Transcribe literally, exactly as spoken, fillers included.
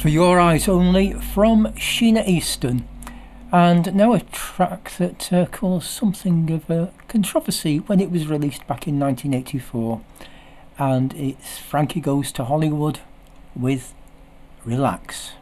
For Your Eyes Only from Sheena Easton. And now a track that uh, caused something of a controversy when it was released back in nineteen eighty-four. And it's Frankie Goes to Hollywood with Relax.